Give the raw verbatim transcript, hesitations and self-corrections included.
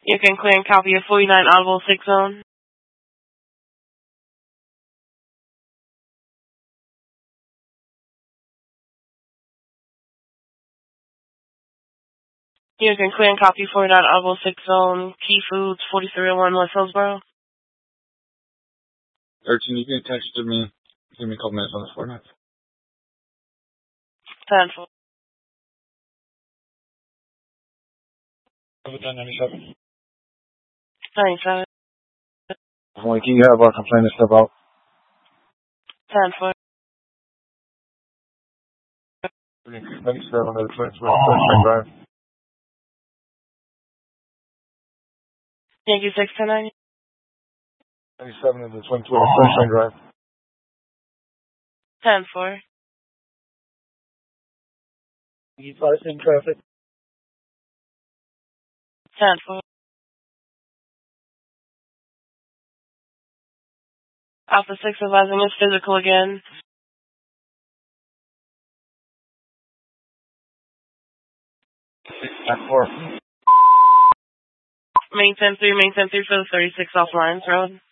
You can clear and copy of forty-nine Audible six zone. You can clear and copy forty-nine Audible six zone. Key Foods forty-three oh one West Hillsboro. thirteen, you can text to me. Give me a couple minutes on this format. ten four. ninety-seven. ninety-seven. Like, you have our complaint stuff out. ten four. ninety-seven, on the Sunshine Drive. Yankee six ten nine. ninety-seven of the Twin Twin Sunshine Drive. ten four. You five in traffic. ten four. Alpha six advising is physical again. Back four. Main ten three, main ten three for the thirty-six off Lions Road.